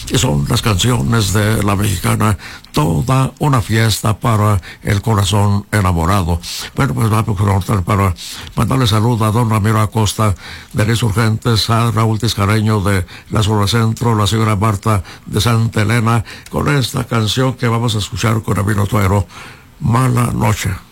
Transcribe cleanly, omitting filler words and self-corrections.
y son las canciones de la mexicana, toda una fiesta para el corazón enamorado. Bueno, pues vamos para mandarle salud a don Ramiro Acosta de Insurgentes, a Raúl Tiscareño de la Zona Centro, la señora Marta de Santa Elena, con esta canción que vamos a escuchar con Ramiro Tuero, Mala Noche.